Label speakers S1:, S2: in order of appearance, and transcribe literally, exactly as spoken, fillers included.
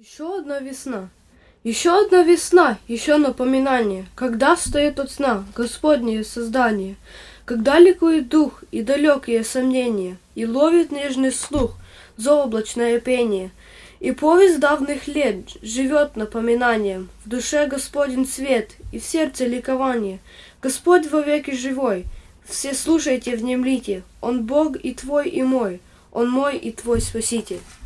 S1: Еще одна весна, еще одна весна, еще напоминание, когда встает от сна Господнее создание, когда ликует дух и далекие сомнения, и ловит нежный слух заоблачное пение, и повесть давних лет живет напоминанием, в душе Господень свет и в сердце ликование, Господь вовеки живой, все слушайте, внемлите, Он Бог и твой и мой, Он мой и твой Спаситель.